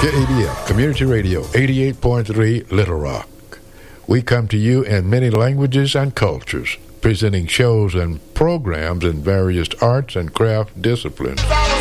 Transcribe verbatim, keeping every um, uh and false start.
K A D F, Community Radio, eighty-eight point three, Little Rock. We come to you in many languages and cultures, presenting shows and programs in various arts and craft disciplines.